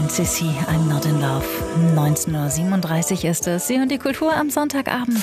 und Sissi, I'm Not in Love. 19:37 Uhr ist es. Sie hören die Kultur am Sonntagabend.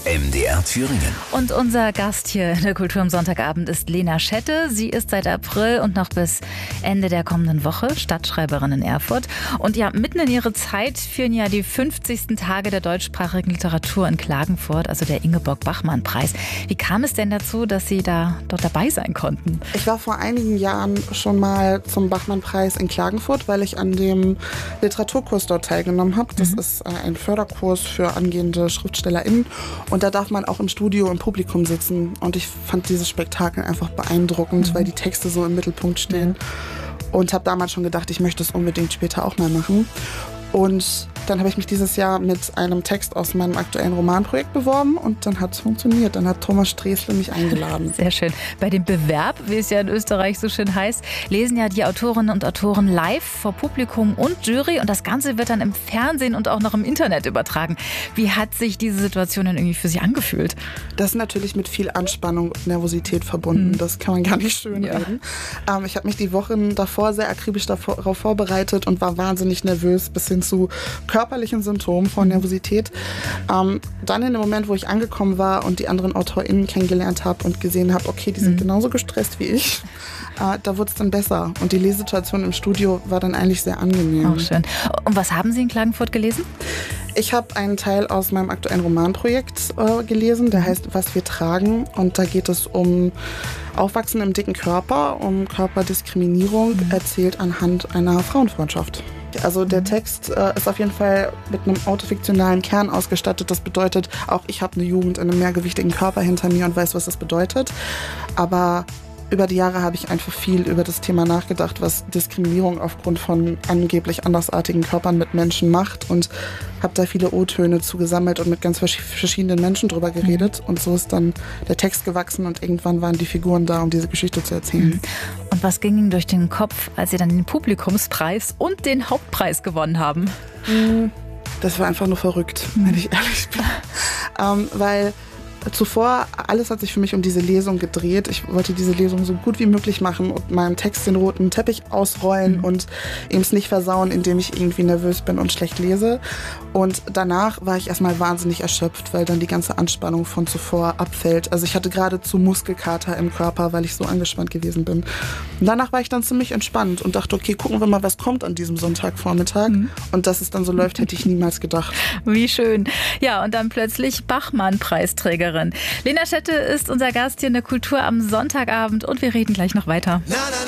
MDR Thüringen. Und unser Gast hier in der Kultur am Sonntagabend ist Lena Schette. Sie ist seit April und noch bis Ende der kommenden Woche Stadtschreiberin in Erfurt. Und ja, mitten in ihre Zeit führen ja die 50. Tage der deutschsprachigen Literatur in Klagenfurt, also der Ingeborg-Bachmann-Preis. Wie kam es denn dazu, dass Sie dort dabei sein konnten? Ich war vor einigen Jahren schon mal zum Bachmann-Preis in Klagenfurt, weil ich an dem Literaturkurs dort teilgenommen habe. Das ist ein Förderkurs für angehende SchriftstellerInnen. Und da darf man auch im Studio im Publikum sitzen. Und ich fand dieses Spektakel einfach beeindruckend, weil die Texte so im Mittelpunkt stehen. Und habe damals schon gedacht, ich möchte es unbedingt später auch mal machen. Und dann habe ich mich dieses Jahr mit einem Text aus meinem aktuellen Romanprojekt beworben und dann hat es funktioniert. Dann hat Thomas Stresle mich eingeladen. Sehr schön. Bei dem Bewerb, wie es ja in Österreich so schön heißt, lesen ja die Autorinnen und Autoren live vor Publikum und Jury und das Ganze wird dann im Fernsehen und auch noch im Internet übertragen. Wie hat sich diese Situation denn irgendwie für Sie angefühlt? Das ist natürlich mit viel Anspannung und Nervosität verbunden. Das kann man gar nicht schönreden. Ich habe mich die Wochen davor sehr akribisch darauf vorbereitet und war wahnsinnig nervös bis hin zu körperlichen Symptomen von Nervosität. Dann in dem Moment, wo ich angekommen war und die anderen AutorInnen kennengelernt habe und gesehen habe, okay, die sind genauso gestresst wie ich, da wurde es dann besser. Und die Lesesituation im Studio war dann eigentlich sehr angenehm. Auch schön. Und was haben Sie in Klagenfurt gelesen? Ich habe einen Teil aus meinem aktuellen Romanprojekt gelesen, der heißt Was wir tragen. Und da geht es um Aufwachsen im dicken Körper, um Körperdiskriminierung, erzählt anhand einer Frauenfreundschaft. Also der Text ist auf jeden Fall mit einem autofiktionalen Kern ausgestattet. Das bedeutet, auch ich habe eine Jugend in einem mehrgewichtigen Körper hinter mir und weiß, was das bedeutet. Aber über die Jahre habe ich einfach viel über das Thema nachgedacht, was Diskriminierung aufgrund von angeblich andersartigen Körpern mit Menschen macht und habe da viele O-Töne zugesammelt und mit ganz verschiedenen Menschen drüber geredet. Und so ist dann der Text gewachsen und irgendwann waren die Figuren da, um diese Geschichte zu erzählen. Und was ging Ihnen durch den Kopf, als Sie dann den Publikumspreis und den Hauptpreis gewonnen haben? Das war einfach nur verrückt, wenn ich ehrlich bin. Weil zuvor, alles hat sich für mich um diese Lesung gedreht. Ich wollte diese Lesung so gut wie möglich machen und meinem Text den roten Teppich ausrollen und ihm es nicht versauen, indem ich irgendwie nervös bin und schlecht lese. Und danach war ich erstmal wahnsinnig erschöpft, weil dann die ganze Anspannung von zuvor abfällt. Also ich hatte geradezu Muskelkater im Körper, weil ich so angespannt gewesen bin. Und danach war ich dann ziemlich entspannt und dachte, okay, gucken wir mal, was kommt an diesem Sonntagvormittag. Und dass es dann so läuft, hätte ich niemals gedacht. Wie schön. Ja, und dann plötzlich Bachmann-Preisträgerin. Lena Schette ist unser Gast hier in der Kultur am Sonntagabend und wir reden gleich noch weiter.